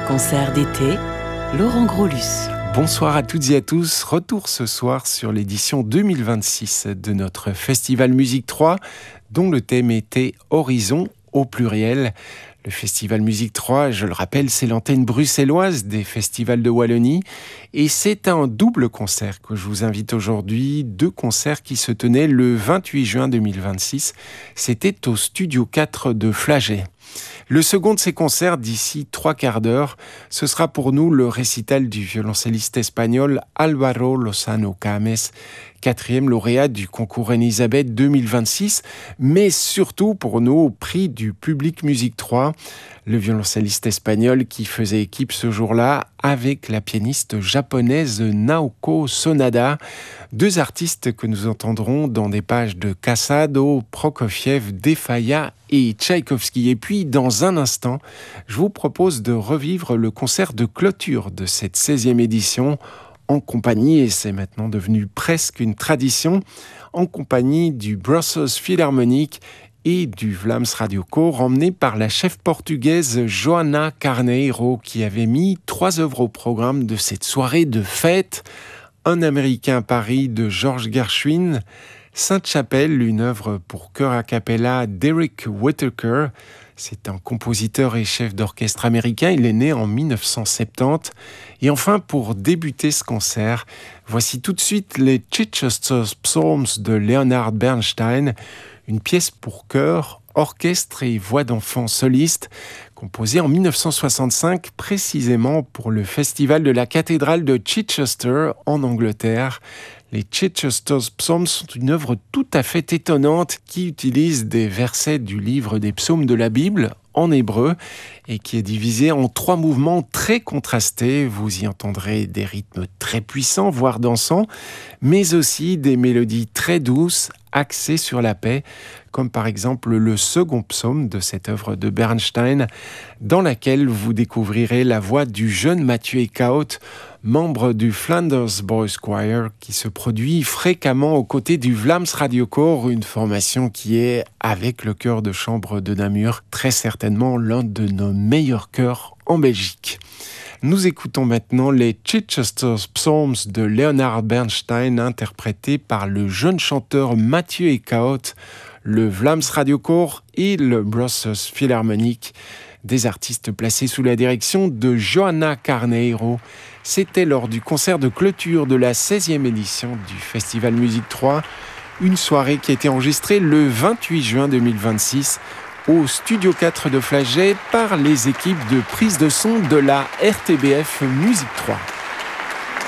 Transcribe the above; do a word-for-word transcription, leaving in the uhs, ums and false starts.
Concert d'été, Laurent Grolus. Bonsoir à toutes et à tous. Retour ce soir sur l'édition deux mille vingt-six de notre Festival Musique trois, dont le thème était Horizon au pluriel. Le Festival Musique trois, je le rappelle, c'est l'antenne bruxelloise des festivals de Wallonie. Et c'est un double concert que je vous invite aujourd'hui. Deux concerts qui se tenaient le vingt-huit juin deux mille vingt-six. C'était au Studio quatre de Flagey. Le second de ces concerts, d'ici trois quarts d'heure, ce sera pour nous le récital du violoncelliste espagnol Álvaro Lozano Cames, quatrième lauréat du concours Reine-Elisabeth deux mille vingt-six, mais surtout pour nous au prix du Public Musique trois, le violoncelliste espagnol qui faisait équipe ce jour-là avec la pianiste japonaise Naoko Sonada, deux artistes que nous entendrons dans des pages de Casado, Prokofiev, De Falla et Tchaïkovski. Et puis, dans un instant, je vous propose de revivre le concert de clôture de cette seizième édition en compagnie, et c'est maintenant devenu presque une tradition, en compagnie du Brussels Philharmonic et du Vlaams Radiokoor, emmené par la chef portugaise Joana Carneiro, qui avait mis trois œuvres au programme de cette soirée de fête. Un Américain à Paris de George Gershwin, Sainte-Chapelle, une œuvre pour chœur a cappella d'Eric Whittaker. C'est un compositeur et chef d'orchestre américain, il est né en dix-neuf cent soixante-dix. Et enfin, pour débuter ce concert, voici tout de suite les Chichester's Psalms de Leonard Bernstein, une pièce pour chœur, orchestre et voix d'enfant soliste, composée en dix-neuf cent soixante-cinq précisément pour le festival de la cathédrale de Chichester en Angleterre. Les Chichester's Psalms sont une œuvre tout à fait étonnante qui utilise des versets du livre des psaumes de la Bible en hébreu et qui est divisée en trois mouvements très contrastés. Vous y entendrez des rythmes très puissants, voire dansants, mais aussi des mélodies très douces, axées sur la paix, comme par exemple le second psaume de cette œuvre de Bernstein, dans laquelle vous découvrirez la voix du jeune Mathieu Eckhout, membre du Flanders Boys Choir, qui se produit fréquemment aux côtés du Vlaams Radiokoor, une formation qui est, avec le chœur de chambre de Namur, très certainement l'un de nos meilleurs chœurs en Belgique. Nous écoutons maintenant les Chichester's Psalms de Leonard Bernstein, interprétés par le jeune chanteur Mathieu Eckhout, le Vlaams Radiokoor et le Brussels Philharmonic, des artistes placés sous la direction de Joana Carneiro. C'était lors du concert de clôture de la seizième édition du Festival Musique trois, une soirée qui a été enregistrée le vingt-huit juin deux mille vingt-six au Studio quatre de Flagey par les équipes de prise de son de la R T B F Musique trois.